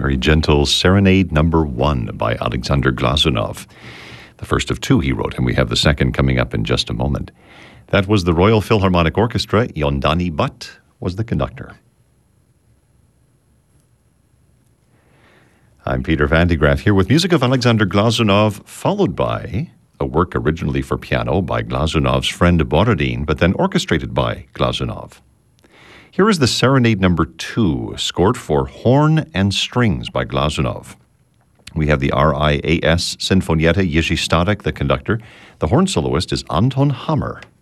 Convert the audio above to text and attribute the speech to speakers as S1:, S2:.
S1: very gentle Serenade Number 1 by Alexander Glazunov. The first of two he wrote, and we have the second coming up in just a moment. That was the Royal Philharmonic Orchestra. Yondani Butt was the conductor. I'm Peter Van de Graaff here with music of Alexander Glazunov, followed by a work originally for piano by Glazunov's friend Borodin, but then orchestrated by Glazunov. Here is the Serenade Number 2, scored for horn and strings by Glazunov. We have the RIAS Sinfonietta, Jiří Stárek, the conductor. The horn soloist is Anton Hammer.